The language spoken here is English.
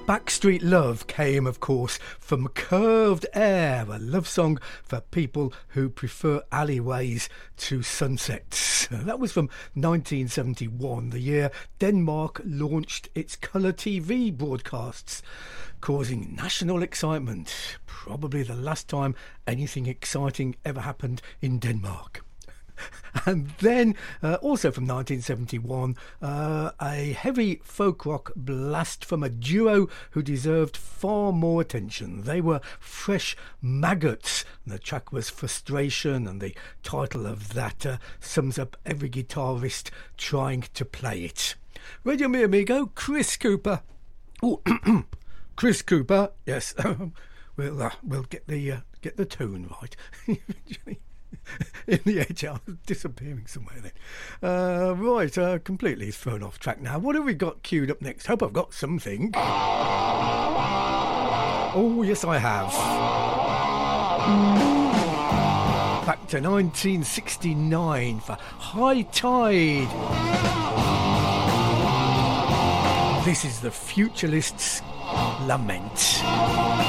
Backstreet Love came, of course, from Curved Air, a love song for people who prefer alleyways to sunsets. That was from 1971, the year Denmark launched its colour TV broadcasts, causing national excitement. Probably the last time anything exciting ever happened in Denmark. And then, also from 1971, a heavy folk rock blast from a duo who deserved far more attention. They were Fresh Maggots. The track was Frustration, and the title of that sums up every guitarist trying to play it. Radio Mi Amigo, Chris Cooper. Oh, Chris Cooper, yes. We'll get the tune right. In the edge, I was disappearing somewhere then. Right, completely thrown off track now. What have we got queued up next? Hope I've got something. Oh, yes, I have. Back to 1969 for High Tide. This is the Futurists' Lament.